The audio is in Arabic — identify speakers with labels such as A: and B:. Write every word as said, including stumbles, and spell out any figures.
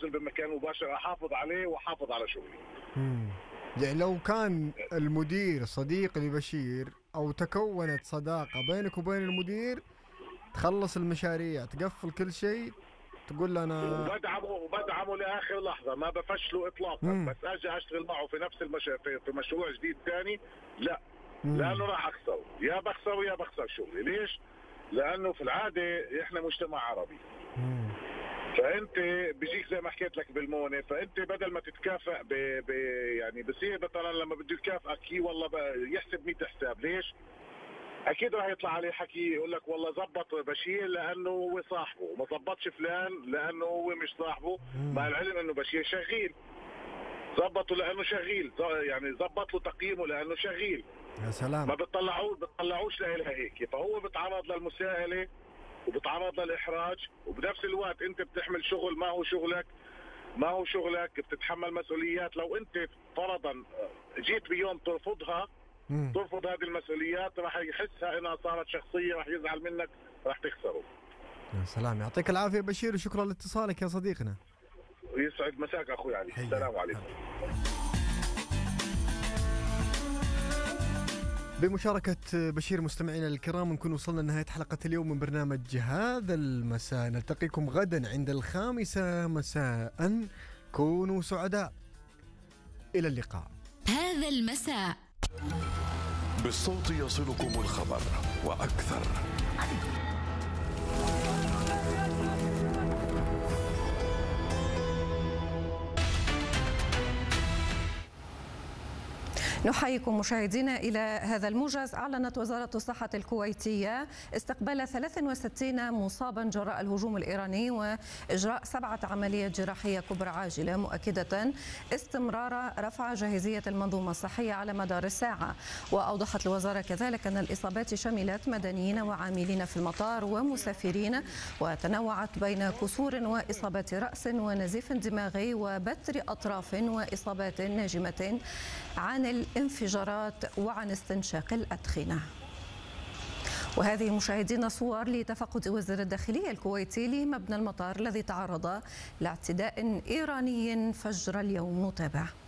A: اتصل بمكان مباشر احافظ عليه واحافظ على شغلي.
B: امم يعني لو كان المدير صديق لبشير او تكونت صداقه بينك وبين المدير، تخلص المشاريع تقفل كل شيء تقول له انا
A: وبدعمه وبدعمه لاخر لحظه، ما بفشله اطلاقا.
B: مم.
A: بس اجي اشتغل معه في نفس المش... في في مشروع جديد ثاني، لا.
B: مم.
A: لانه راح اخسره، يا بخسره يا بخسر شغلي. ليش؟ لانه في العاده احنا مجتمع عربي.
B: مم.
A: فانت بيجيك زي ما حكيت لك بالمونه، فانت بدل ما تتكافئ ب... ب... يعني بصير مثلا لما بده يكافئك هي والله ب... يحسب مية حساب. ليش؟ اكيد راح يطلع عليه حكي يقول لك والله زبط بشير لانه هو صاحبه، ما زبطش فلان لانه هو مش صاحبه، مع العلم انه بشير شغيل. زبطه لانه شغيل، يعني زبط له تقييمه لانه شغيل.
B: يا سلام.
A: ما بتطلعوه بتطلعوش لها هيك، فهو بتعرض للمساءله وبتعرض للاحراج، وبنفس الوقت انت بتحمل شغل ما هو شغلك ما هو شغلك بتتحمل مسؤوليات. لو انت فرضا جيت بيوم ترفضها
B: مم.
A: ترفض هذه المسؤوليات، راح يحسها انها صارت شخصيه، راح يزعل منك، راح تخسره.
B: يا سلام، يعطيك العافيه بشير وشكرا لاتصالك يا صديقنا.
A: ويسعد مساك اخوي علي. السلام عليكم.
B: بمشاركة بشير مستمعينا الكرام نكون وصلنا لنهاية حلقة اليوم من برنامج هذا المساء. نلتقيكم غدا عند الخامسة مساء. كونوا سعداء. إلى اللقاء.
C: هذا المساء
D: بالصوت يصلكم الخبر وأكثر.
E: نحييكم مشاهدينا إلى هذا الموجز. أعلنت وزارة الصحة الكويتية استقبال ثلاث وستين مصابا جراء الهجوم الإيراني وإجراء سبعة عمليات جراحية كبرى عاجلة، مؤكدة استمرار رفع جاهزية المنظومة الصحية على مدار الساعة. وأوضحت الوزارة كذلك أن الإصابات شملت مدنيين وعاملين في المطار ومسافرين، وتنوعت بين كسور وإصابات رأس ونزيف دماغي وبتر أطراف وإصابات ناجمة عن الانفجارات وعن استنشاق الأدخنة. وهذه مشاهدينا صور لتفقد وزير الداخلية الكويتي لمبنى المطار الذي تعرض لاعتداء إيراني فجر اليوم. نتابع.